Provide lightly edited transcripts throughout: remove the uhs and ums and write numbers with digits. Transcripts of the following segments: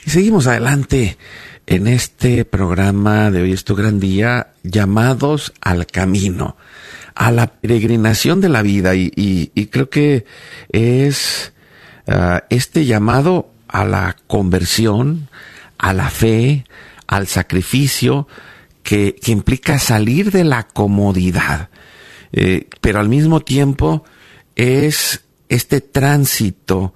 Y seguimos adelante en este programa de Hoy es tu gran día, llamados al camino, a la peregrinación de la vida. Y creo que es este llamado a la conversión, a la fe, al sacrificio, que implica salir de la comodidad. Pero al mismo tiempo es este tránsito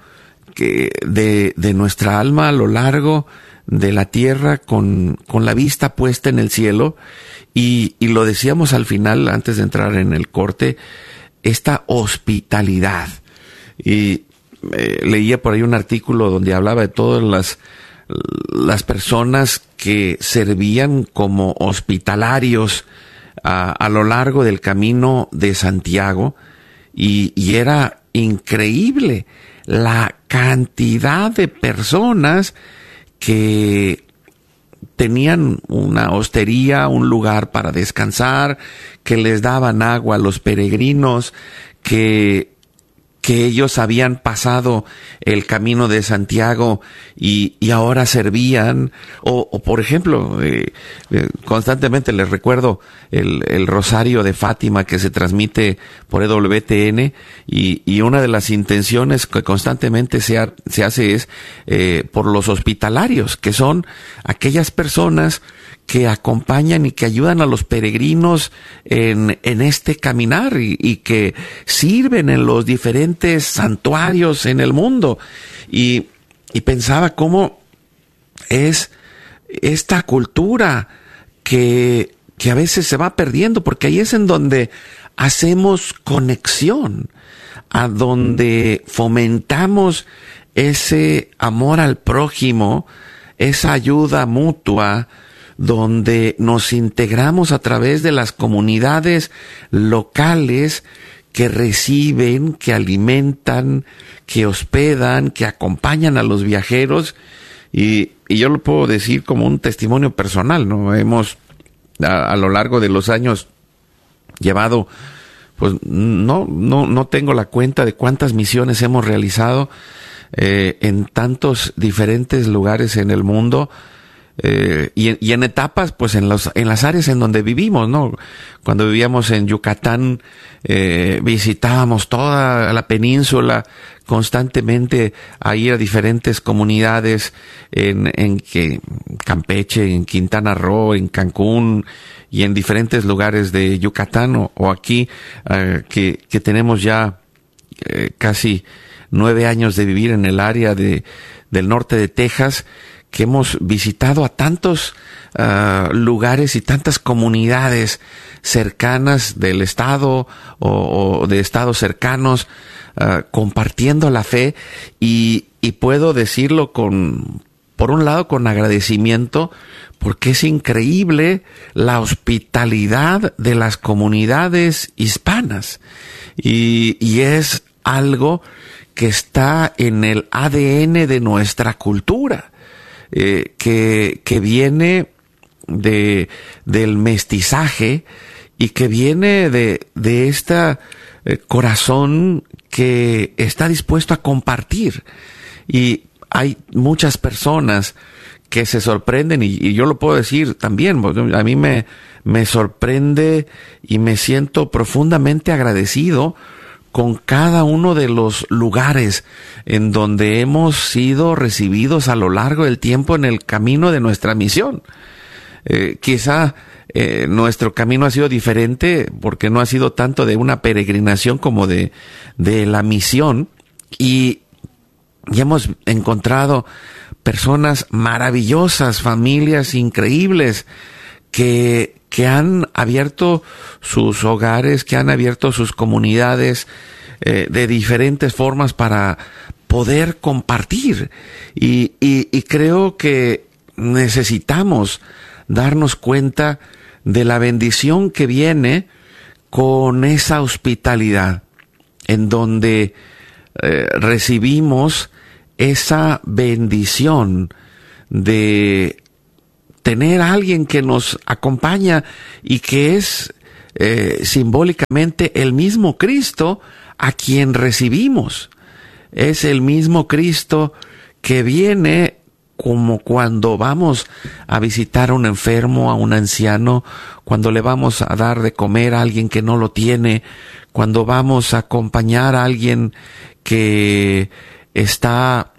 de nuestra alma a lo largo de la tierra con la vista puesta en el cielo, y lo decíamos al final antes de entrar en el corte, esta hospitalidad. Y leía por ahí un artículo donde hablaba de todas las personas que servían como hospitalarios a lo largo del camino de Santiago, y era increíble la cantidad de personas que tenían una hostería, un lugar para descansar, que les daban agua a los peregrinos, que ellos habían pasado el camino de Santiago y ahora servían, o por ejemplo, constantemente les recuerdo el Rosario de Fátima que se transmite por EWTN, y una de las intenciones que constantemente se hace es por los hospitalarios, que son aquellas personas que acompañan y que ayudan a los peregrinos en este caminar y que sirven en los diferentes santuarios en el mundo. Y pensaba cómo es esta cultura que a veces se va perdiendo, porque ahí es en donde hacemos conexión, a donde fomentamos ese amor al prójimo, esa ayuda mutua, donde nos integramos a través de las comunidades locales que reciben, que alimentan, que hospedan, que acompañan a los viajeros. Y yo lo puedo decir como un testimonio personal, ¿no? Hemos a lo largo de los años llevado, pues no tengo la cuenta de cuántas misiones hemos realizado en tantos diferentes lugares en el mundo. Y en etapas, pues en las áreas en donde vivimos, ¿no? Cuando vivíamos en Yucatán, visitábamos toda la península constantemente, a ir a diferentes comunidades en Campeche, en Quintana Roo, en Cancún y en diferentes lugares de Yucatán, o aquí que tenemos ya casi 9 años de vivir en el área del norte de Texas, que hemos visitado a tantos lugares y tantas comunidades cercanas del estado o de estados cercanos, compartiendo la fe, y puedo decirlo por un lado con agradecimiento, porque es increíble la hospitalidad de las comunidades hispanas, y es algo que está en el ADN de nuestra cultura. Que viene del mestizaje, y que viene de este corazón que está dispuesto a compartir. Y hay muchas personas que se sorprenden, y yo lo puedo decir también, a mí me sorprende y me siento profundamente agradecido con cada uno de los lugares en donde hemos sido recibidos a lo largo del tiempo en el camino de nuestra misión. Quizá nuestro camino ha sido diferente, porque no ha sido tanto de una peregrinación como de la misión, y hemos encontrado personas maravillosas, familias increíbles que han abierto sus hogares, que han abierto sus comunidades de diferentes formas para poder compartir. Y creo que necesitamos darnos cuenta de la bendición que viene con esa hospitalidad, en donde recibimos esa bendición de tener a alguien que nos acompaña y que es simbólicamente el mismo Cristo a quien recibimos. Es el mismo Cristo que viene como cuando vamos a visitar a un enfermo, a un anciano, cuando le vamos a dar de comer a alguien que no lo tiene, cuando vamos a acompañar a alguien que está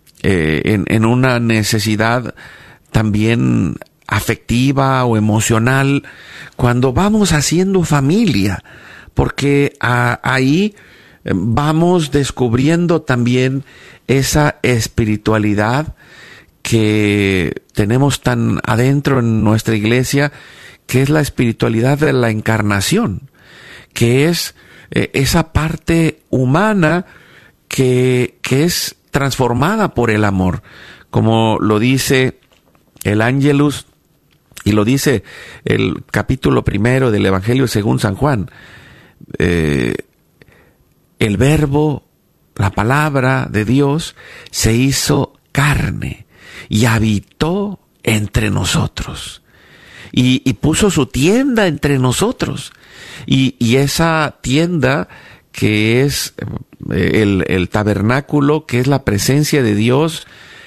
en una necesidad también afectiva o emocional, cuando vamos haciendo familia, porque ahí vamos descubriendo también esa espiritualidad que tenemos tan adentro en nuestra iglesia, que es la espiritualidad de la encarnación, que es esa parte humana que es transformada por el amor, como lo dice el Ángelus y lo dice el capítulo 1 del Evangelio según San Juan. El Verbo, la palabra de Dios, se hizo carne y habitó entre nosotros y puso su tienda entre nosotros, y esa tienda que es el tabernáculo, que es la presencia de Dios,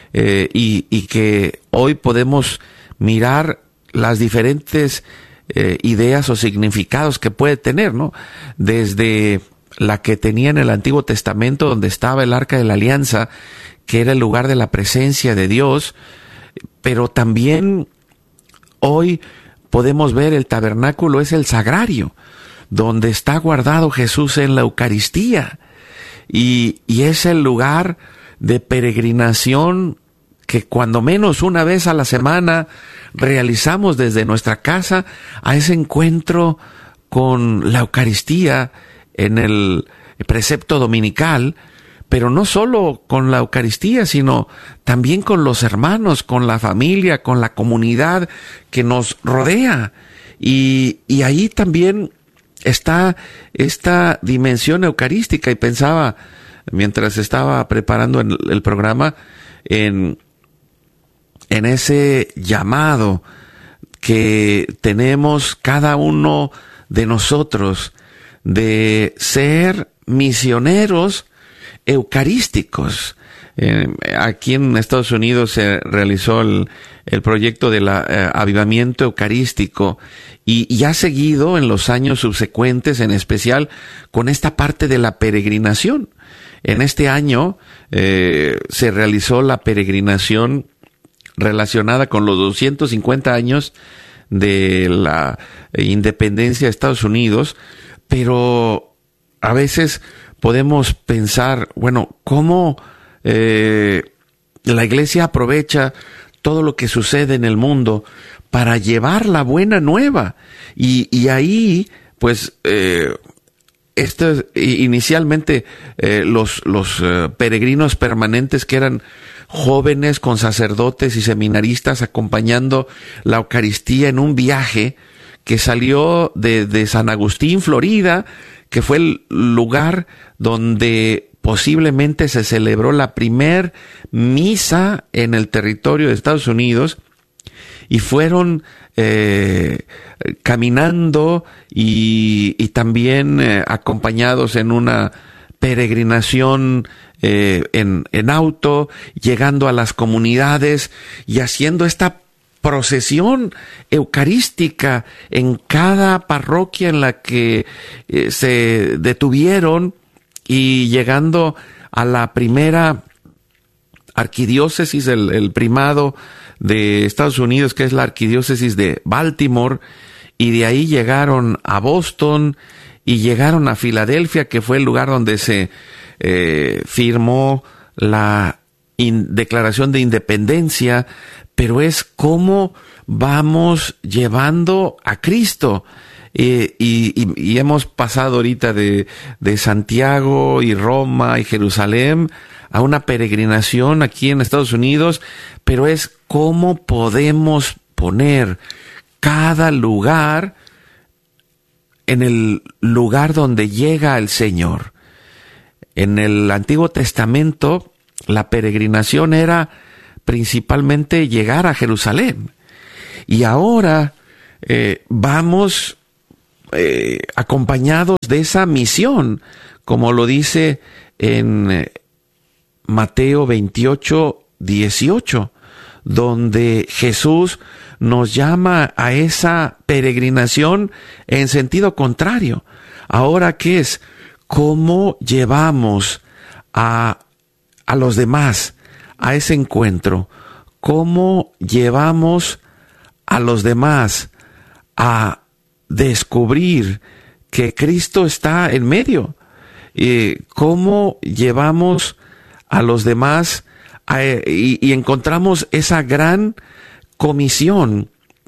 y que hoy podemos mirar las diferentes ideas o significados que puede tener, ¿no? Desde la que tenía en el Antiguo Testamento, donde estaba el Arca de la Alianza, que era el lugar de la presencia de Dios, pero también hoy podemos ver el tabernáculo es el sagrario, donde está guardado Jesús en la Eucaristía, y es el lugar de peregrinación que cuando menos una vez a la semana realizamos desde nuestra casa a ese encuentro con la Eucaristía en el precepto dominical, pero no solo con la Eucaristía, sino también con los hermanos, con la familia, con la comunidad que nos rodea. Y ahí también está esta dimensión eucarística, y pensaba, mientras estaba preparando el programa, en ese llamado que tenemos cada uno de nosotros de ser misioneros eucarísticos. Aquí en Estados Unidos se realizó el proyecto del avivamiento eucarístico, y ha seguido en los años subsecuentes, en especial con esta parte de la peregrinación. En este año se realizó la peregrinación relacionada con los 250 años de la independencia de Estados Unidos, pero a veces podemos pensar, bueno, ¿cómo la iglesia aprovecha todo lo que sucede en el mundo para llevar la buena nueva? Y ahí, pues, inicialmente los peregrinos permanentes, que eran jóvenes con sacerdotes y seminaristas acompañando la Eucaristía en un viaje que salió de San Agustín, Florida, que fue el lugar donde posiblemente se celebró la primer misa en el territorio de Estados Unidos, y fueron caminando y también acompañados en una peregrinación en auto, llegando a las comunidades y haciendo esta procesión eucarística en cada parroquia en la que se detuvieron, y llegando a la primera arquidiócesis, el primado de Estados Unidos, que es la arquidiócesis de Baltimore, y de ahí llegaron a Boston y llegaron a Filadelfia, que fue el lugar donde se firmó la Declaración de Independencia. Pero es cómo vamos llevando a Cristo. Y hemos pasado ahorita de Santiago y Roma y Jerusalén a una peregrinación aquí en Estados Unidos, pero es cómo podemos poner cada lugar en el lugar donde llega el Señor. En el Antiguo Testamento, la peregrinación era principalmente llegar a Jerusalén, y ahora vamos acompañados de esa misión, como lo dice en Mateo 28, 18, donde Jesús nos llama a esa peregrinación en sentido contrario. Ahora, ¿qué es? ¿Cómo llevamos a los demás a ese encuentro? ¿Cómo llevamos a los demás a descubrir que Cristo está en medio? ¿Cómo llevamos a los demás y encontramos esa gran comisión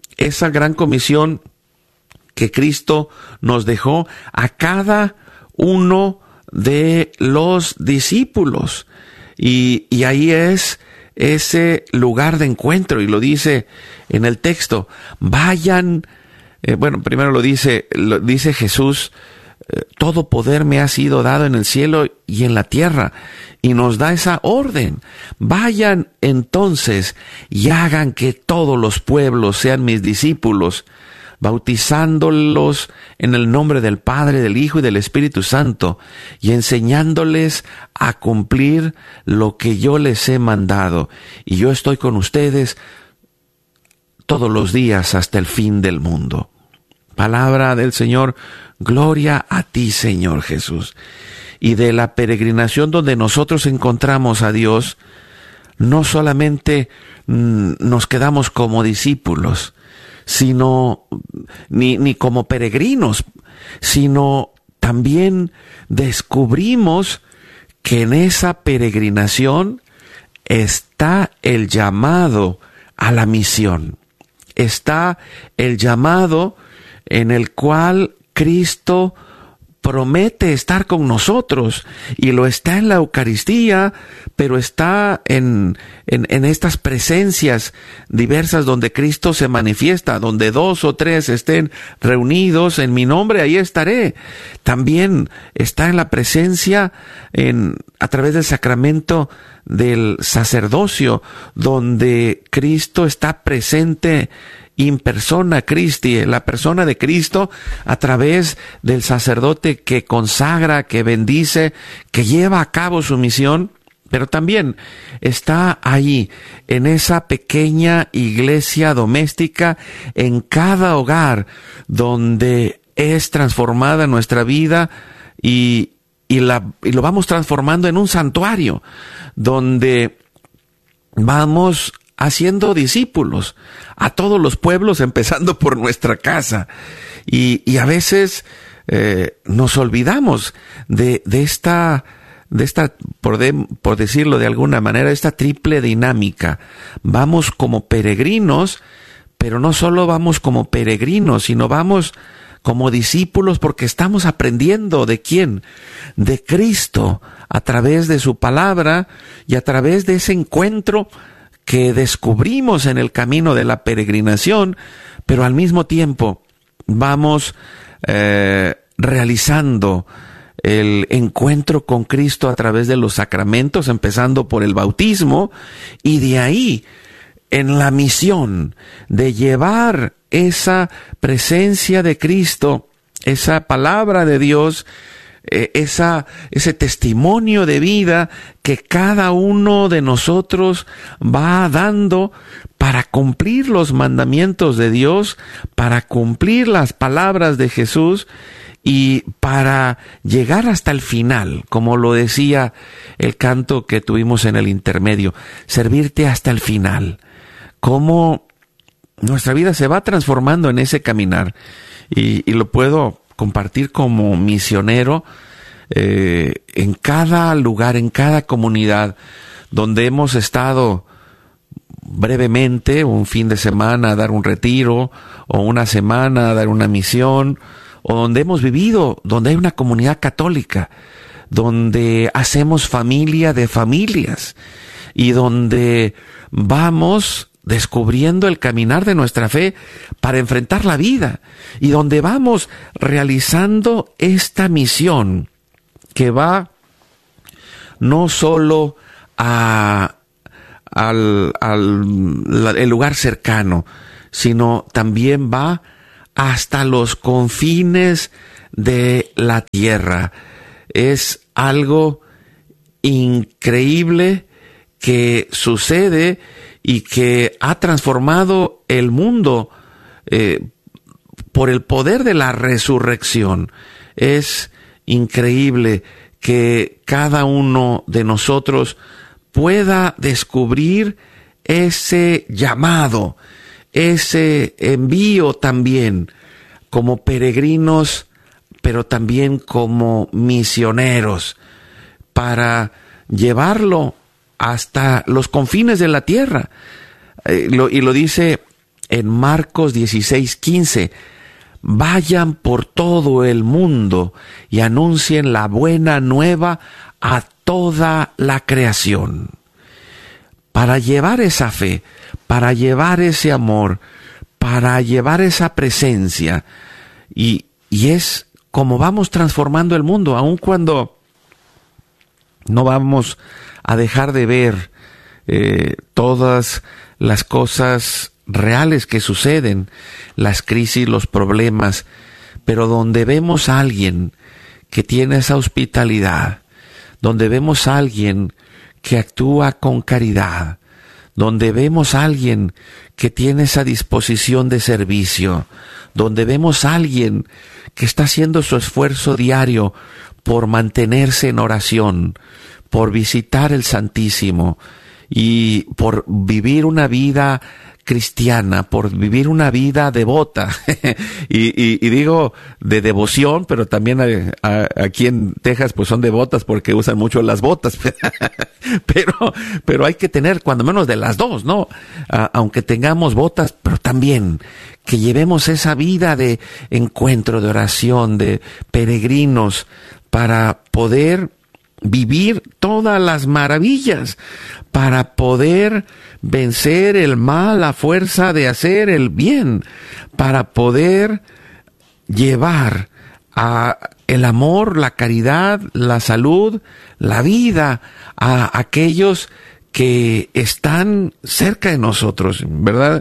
que Cristo nos dejó a cada uno de los discípulos? Y ahí es ese lugar de encuentro, y lo dice en el texto. Vayan, primero lo dice Jesús, todo poder me ha sido dado en el cielo y en la tierra, y nos da esa orden. Vayan entonces y hagan que todos los pueblos sean mis discípulos, bautizándolos en el nombre del Padre, del Hijo y del Espíritu Santo, y enseñándoles a cumplir lo que yo les he mandado. Y yo estoy con ustedes todos los días hasta el fin del mundo. Palabra del Señor. Gloria a ti, Señor Jesús. Y de la peregrinación donde nosotros encontramos a Dios, no solamente nos quedamos como discípulos, sino ni como peregrinos, sino también descubrimos que en esa peregrinación está el llamado a la misión. Está el llamado en el cual Cristo promete estar con nosotros, y lo está en la Eucaristía, pero está en estas presencias diversas donde Cristo se manifiesta, donde 2 o 3 estén reunidos en mi nombre, ahí estaré. También está en la presencia a través del sacramento del sacerdocio, donde Cristo está presente in persona Christi, la persona de Cristo, a través del sacerdote que consagra, que bendice, que lleva a cabo su misión. Pero también está ahí, en esa pequeña iglesia doméstica, en cada hogar donde es transformada nuestra vida, y lo vamos transformando en un santuario, donde vamos haciendo discípulos a todos los pueblos, empezando por nuestra casa. Y a veces nos olvidamos de esta, por decirlo de alguna manera, esta triple dinámica. Vamos como peregrinos, pero no solo vamos como peregrinos, sino vamos como discípulos, porque estamos aprendiendo ¿de quién? De Cristo, a través de su palabra y a través de ese encuentro que descubrimos en el camino de la peregrinación, pero al mismo tiempo vamos realizando el encuentro con Cristo a través de los sacramentos, empezando por el bautismo, y de ahí en la misión de llevar esa presencia de Cristo, esa palabra de Dios, ese testimonio de vida que cada uno de nosotros va dando para cumplir los mandamientos de Dios, para cumplir las palabras de Jesús, y para llegar hasta el final, como lo decía el canto que tuvimos en el intermedio, servirte hasta el final. Cómo nuestra vida se va transformando en ese caminar, y lo puedo compartir como misionero en cada lugar, en cada comunidad donde hemos estado brevemente, un fin de semana a dar un retiro, o una semana a dar una misión, o donde hemos vivido, donde hay una comunidad católica, donde hacemos familia de familias, y donde vamos descubriendo el caminar de nuestra fe para enfrentar la vida, y donde vamos realizando esta misión que va no solo al lugar cercano, sino también va hasta los confines de la tierra. Es algo increíble que sucede y que ha transformado el mundo por el poder de la resurrección. Es increíble que cada uno de nosotros pueda descubrir ese llamado, ese envío también como peregrinos, pero también como misioneros, para llevarlo hasta los confines de la tierra. Y lo dice en Marcos 16:15, vayan por todo el mundo y anuncien la buena nueva a toda la creación. Para llevar esa fe, para llevar ese amor, para llevar esa presencia. Y es como vamos transformando el mundo, aun cuando no vamos a dejar de ver todas las cosas reales que suceden, las crisis, los problemas, pero donde vemos a alguien que tiene esa hospitalidad, donde vemos a alguien que actúa con caridad, donde vemos a alguien que tiene esa disposición de servicio, donde vemos a alguien que está haciendo su esfuerzo diario por mantenerse en oración, por visitar el Santísimo y por vivir una vida cristiana, por vivir una vida devota. y digo de devoción, pero también aquí en Texas pues son devotas porque usan mucho las botas. pero hay que tener cuando menos de las dos, ¿no? Aunque tengamos botas, pero también que llevemos esa vida de encuentro, de oración, de peregrinos, para poder vivir todas las maravillas, para poder vencer el mal a fuerza de hacer el bien, para poder llevar el amor, la caridad, la salud, la vida a aquellos que están cerca de nosotros, ¿verdad?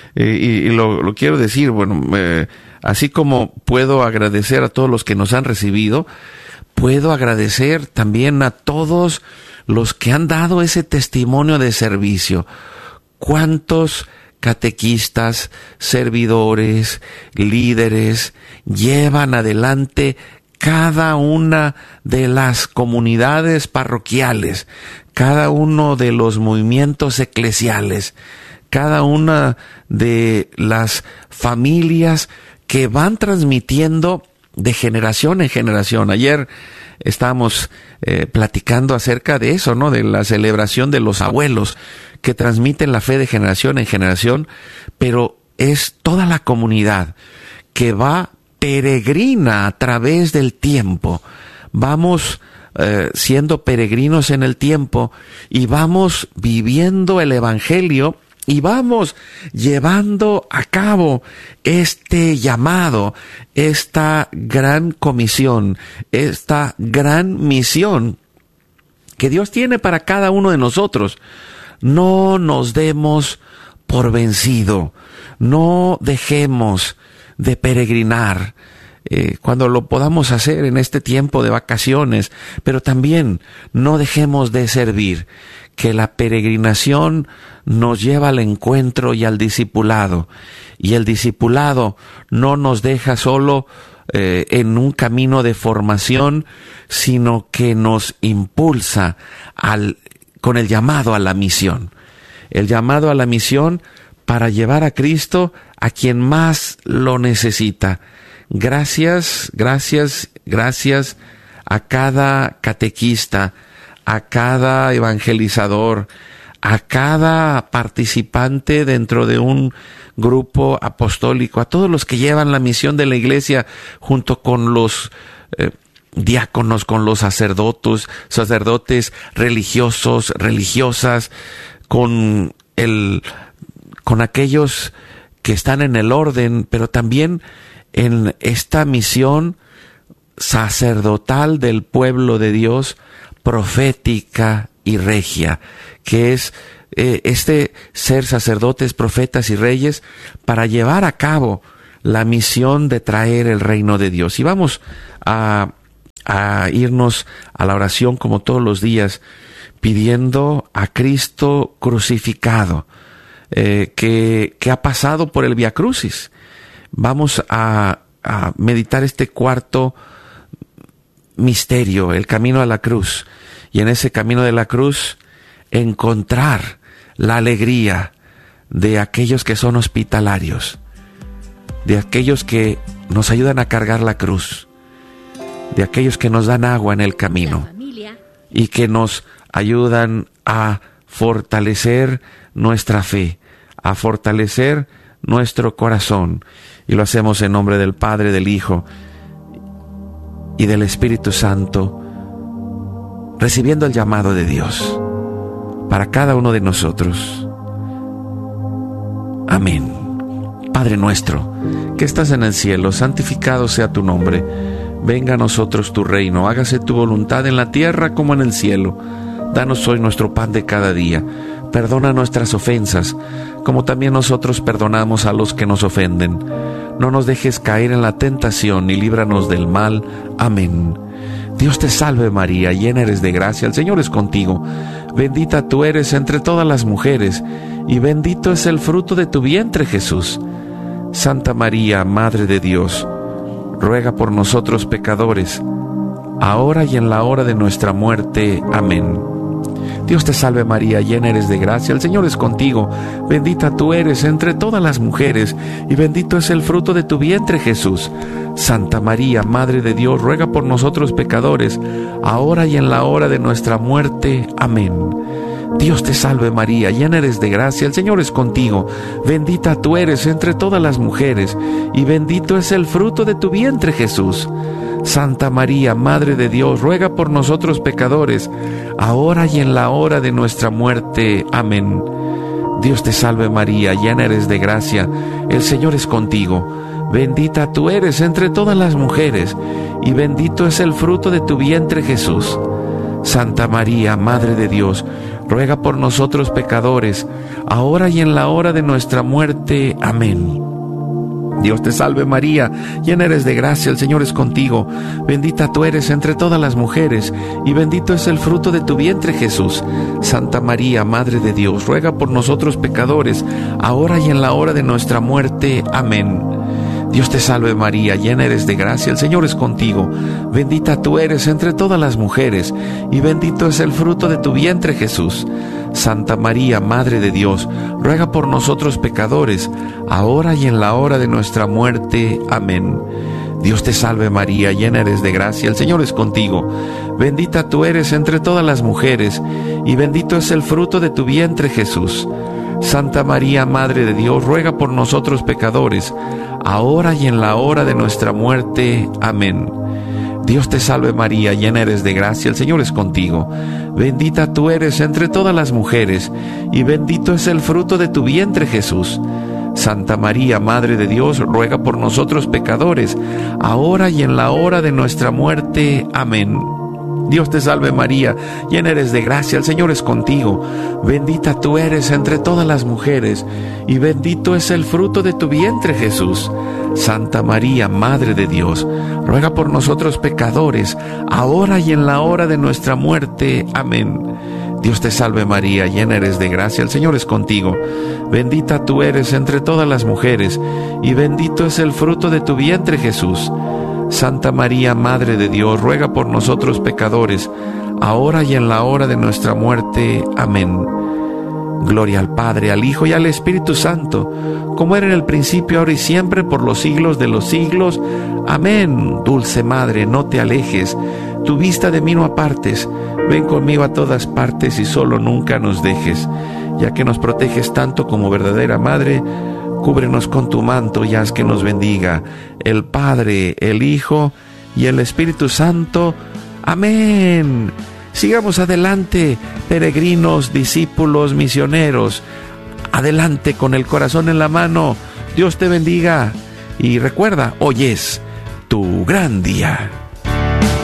Y lo quiero decir, bueno, así como puedo agradecer a todos los que nos han recibido, puedo agradecer también a todos los que han dado ese testimonio de servicio. ¿Cuántos catequistas, servidores, líderes llevan adelante cada una de las comunidades parroquiales, cada uno de los movimientos eclesiales, cada una de las familias que van transmitiendo de generación en generación? Ayer estábamos platicando acerca de eso, ¿no? De la celebración de los abuelos que transmiten la fe de generación en generación, pero es toda la comunidad que va peregrina a través del tiempo. Vamos siendo peregrinos en el tiempo y vamos viviendo el Evangelio y vamos llevando a cabo este llamado, esta gran comisión, esta gran misión que Dios tiene para cada uno de nosotros. No nos demos por vencido, no dejemos de peregrinar cuando lo podamos hacer en este tiempo de vacaciones, pero también no dejemos de servir, que la peregrinación nos lleva al encuentro y al discipulado, y el discipulado no nos deja solo en un camino de formación, sino que nos impulsa con el llamado a la misión. El llamado a la misión para llevar a Cristo a quien más lo necesita. Gracias, gracias, gracias a cada catequista, a cada evangelizador, a cada participante dentro de un grupo apostólico, a todos los que llevan la misión de la Iglesia junto con los diáconos, con los sacerdotes religiosos, religiosas, con aquellos que están en el orden, pero también en esta misión sacerdotal del pueblo de Dios, profética y regia, que es ser sacerdotes, profetas y reyes para llevar a cabo la misión de traer el reino de Dios. Y vamos a irnos a la oración como todos los días, pidiendo a Cristo crucificado, que ha pasado por el Vía Crucis. Vamos a meditar este cuarto misterio, el camino a la cruz, y en ese camino de la cruz encontrar la alegría de aquellos que son hospitalarios, de aquellos que nos ayudan a cargar la cruz, de aquellos que nos dan agua en el camino y que nos ayudan a fortalecer nuestra fe, a fortalecer nuestro corazón. Y lo hacemos en nombre del Padre, del Hijo y del Espíritu Santo, recibiendo el llamado de Dios para cada uno de nosotros. Amén. Padre nuestro, que estás en el cielo, santificado sea tu nombre. Venga a nosotros tu reino, hágase tu voluntad en la tierra como en el cielo. Danos hoy nuestro pan de cada día. Perdona nuestras ofensas, como también nosotros perdonamos a los que nos ofenden. No nos dejes caer en la tentación y líbranos del mal. Amén. Dios te salve María, llena eres de gracia, el Señor es contigo. Bendita tú eres entre todas las mujeres, y bendito es el fruto de tu vientre, Jesús. Santa María, Madre de Dios, ruega por nosotros pecadores, ahora y en la hora de nuestra muerte. Amén. Dios te salve María, llena eres de gracia, el Señor es contigo. Bendita tú eres entre todas las mujeres, y bendito es el fruto de tu vientre, Jesús. Santa María, Madre de Dios, ruega por nosotros pecadores, ahora y en la hora de nuestra muerte. Amén. Dios te salve María, llena eres de gracia, el Señor es contigo. Bendita tú eres entre todas las mujeres, y bendito es el fruto de tu vientre, Jesús. Santa María, Madre de Dios, ruega por nosotros pecadores, ahora y en la hora de nuestra muerte. Amén. Dios te salve María, llena eres de gracia, el Señor es contigo. Bendita tú eres entre todas las mujeres, y bendito es el fruto de tu vientre, Jesús. Santa María, Madre de Dios, ruega por nosotros pecadores, ahora y en la hora de nuestra muerte. Amén. Dios te salve María, llena eres de gracia, el Señor es contigo. Bendita tú eres entre todas las mujeres, y bendito es el fruto de tu vientre, Jesús. Santa María, Madre de Dios, ruega por nosotros pecadores, ahora y en la hora de nuestra muerte. Amén. Dios te salve María, llena eres de gracia, el Señor es contigo. Bendita tú eres entre todas las mujeres, y bendito es el fruto de tu vientre, Jesús. Santa María, Madre de Dios, ruega por nosotros pecadores, ahora y en la hora de nuestra muerte. Amén. Dios te salve María, llena eres de gracia, el Señor es contigo. Bendita tú eres entre todas las mujeres, y bendito es el fruto de tu vientre, Jesús. Santa María, Madre de Dios, ruega por nosotros pecadores, ahora y en la hora de nuestra muerte. Amén. Dios te salve María, llena eres de gracia, el Señor es contigo. Bendita tú eres entre todas las mujeres, y bendito es el fruto de tu vientre, Jesús. Santa María, Madre de Dios, ruega por nosotros pecadores, ahora y en la hora de nuestra muerte. Amén. Dios te salve María, llena eres de gracia, el Señor es contigo. Bendita tú eres entre todas las mujeres, y bendito es el fruto de tu vientre, Jesús. Santa María, Madre de Dios, ruega por nosotros pecadores, ahora y en la hora de nuestra muerte. Amén. Dios te salve María, llena eres de gracia, el Señor es contigo. Bendita tú eres entre todas las mujeres, y bendito es el fruto de tu vientre, Jesús. Santa María, Madre de Dios, ruega por nosotros pecadores, ahora y en la hora de nuestra muerte. Amén. Gloria al Padre, al Hijo y al Espíritu Santo, como era en el principio, ahora y siempre, por los siglos de los siglos. Amén. Dulce Madre, no te alejes, tu vista de mí no apartes. Ven conmigo a todas partes y solo nunca nos dejes. Ya que nos proteges tanto como verdadera Madre, cúbrenos con tu manto y haz que nos bendiga el Padre, el Hijo y el Espíritu Santo. Amén. Sigamos adelante, peregrinos, discípulos, misioneros. Adelante con el corazón en la mano. Dios te bendiga. Y recuerda, hoy es tu gran día.